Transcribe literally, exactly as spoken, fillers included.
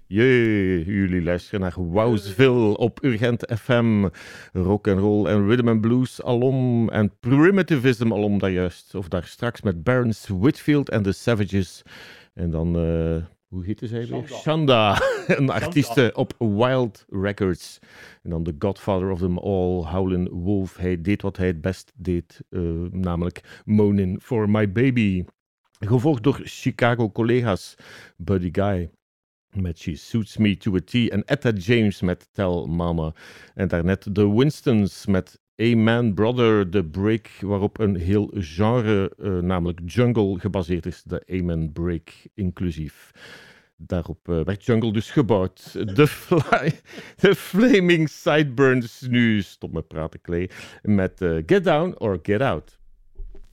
Jee, jullie luisteren naar Wowsville op Urgent F M. Rock and roll en rhythm and blues alom en primitivism alom daar juist. Of daar straks met Barons Whitfield en The Savages. En dan, uh, hoe heette zij weer? Shanda, een artieste op Wild Records. En dan The Godfather of them all, Howlin' Wolf. Hij deed wat hij het best deed, uh, namelijk Moanin' for My Baby. Gevolgd door Chicago-collega's Buddy Guy met She Suits Me to a T en Etta James met Tell Mama. En daarnet de Winstons met Amen Brother, de break waarop een heel genre, uh, namelijk jungle, gebaseerd is. De Amen Break inclusief. Daarop uh, werd jungle dus gebouwd. De, fly, de Flaming Sideburns, nu stop met praten Clay, met uh, Get Down or Get Out.